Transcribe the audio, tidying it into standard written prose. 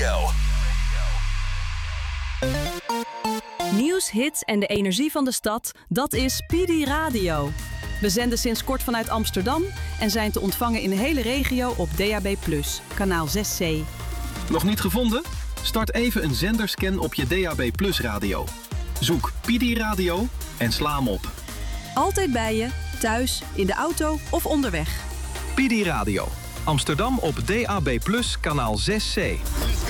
Nieuws, hits en de energie van de stad, dat is PD Radio. We zenden sinds kort vanuit Amsterdam en zijn te ontvangen in de hele regio op DAB+, kanaal 6C. Nog niet gevonden? Start even een zenderscan op je DAB+ radio. Zoek PD Radio en sla hem op. Altijd bij je, thuis, in de auto of onderweg. PD Radio. Amsterdam op DAB+, kanaal 6C.